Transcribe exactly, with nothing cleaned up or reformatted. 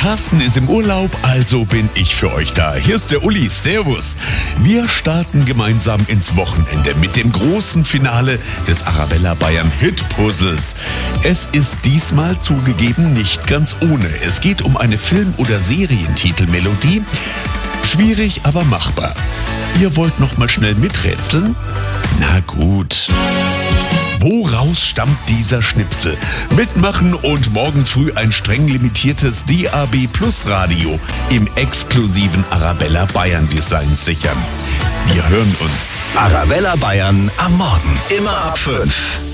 Carsten ist im Urlaub, also bin ich für euch da. Hier ist der Uli, servus. Wir starten gemeinsam ins Wochenende mit dem großen Finale des Arabella Bayern Hit Puzzles. Es ist diesmal zugegeben nicht ganz ohne. Es geht um eine Film- oder Serientitelmelodie. Schwierig, aber machbar. Ihr wollt noch mal schnell miträtseln? Na gut. Woraus stammt dieser Schnipsel? Mitmachen und morgen früh ein streng limitiertes D A B Plus Radio im exklusiven Arabella Bayern Design sichern. Wir hören uns. Arabella Bayern am Morgen, immer ab fünf.